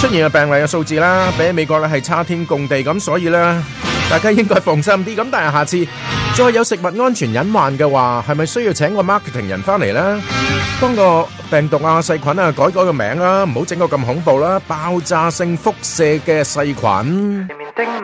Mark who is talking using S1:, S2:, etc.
S1: 出現嘅病例嘅數字啦，比起美國咧係差天共地咁，所以咧大家應該放心啲。咁但係下次再有食物安全隱患嘅話，係咪需要請個 marketing 人翻嚟咧？幫個病毒啊、細菌啊改個名啦，唔好整個咁恐怖啦，爆炸性輻射嘅細菌。